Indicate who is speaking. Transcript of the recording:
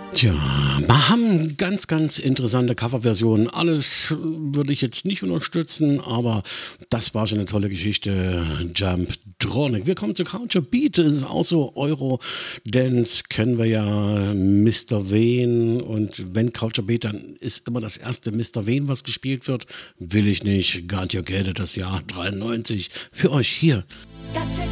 Speaker 1: Tja, wir haben ganz interessante Coverversionen. Alles würde ich jetzt nicht unterstützen, aber das war schon eine tolle Geschichte. Jump Tronic. Wir kommen zu Culture Beat. Das ist auch so Euro-Dance, kennen wir ja. Mr. Vane. Und wenn Culture Beat, dann ist immer das erste Mr. Vane, was gespielt wird. Will ich nicht. Got Your Get It, das Jahr 93. Für euch hier.